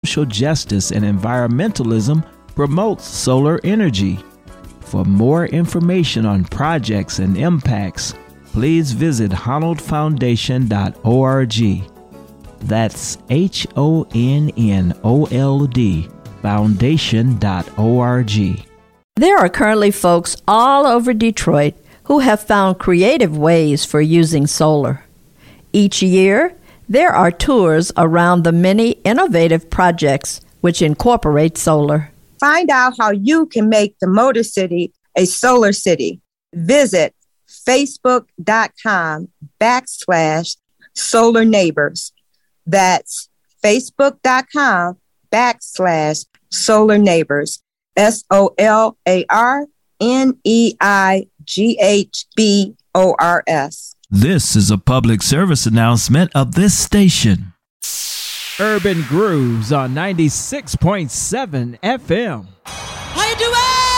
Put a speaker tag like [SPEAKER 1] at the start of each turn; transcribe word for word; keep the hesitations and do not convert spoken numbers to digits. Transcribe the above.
[SPEAKER 1] social justice and environmentalism promotes solar energy. For more information on projects and impacts, please visit honnold foundation dot org. That's H O N N O L D foundation dot org.
[SPEAKER 2] There are currently folks all over Detroit who have found creative ways for using solar. Each year, there are tours around the many innovative projects which incorporate solar.
[SPEAKER 3] Find out how you can make the Motor City a solar city. Visit facebook.com backslash solar neighbors. That's facebook.com backslash solar neighbors. S O L A R N E I G H B O R S.
[SPEAKER 1] This is a public service announcement of this station. Urban Grooves on ninety-six point seven F M.
[SPEAKER 4] How you doing?